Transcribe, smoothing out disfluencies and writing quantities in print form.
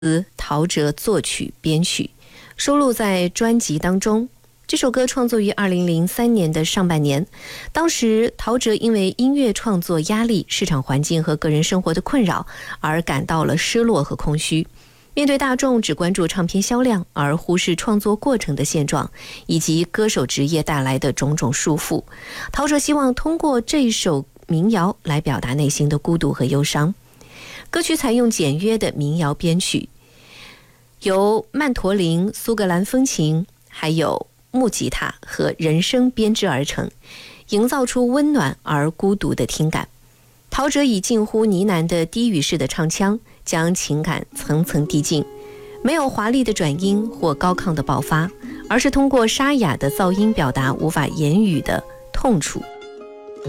陶喆作曲编曲，收录在专辑当中。这首歌创作于2003年的上半年，当时陶喆因为音乐创作压力、市场环境和个人生活的困扰而感到了失落和空虚。面对大众只关注唱片销量而忽视创作过程的现状，以及歌手职业带来的种种束缚，陶喆希望通过这首民谣来表达内心的孤独和忧伤。歌曲采用简约的民谣编曲，由曼陀林、苏格兰风琴还有木吉他和人声编织而成，营造出温暖而孤独的听感。陶喆以近乎呢喃的低语式的唱腔，将情感层层递进，没有华丽的转音或高亢的爆发，而是通过沙哑的噪音表达无法言语的痛楚。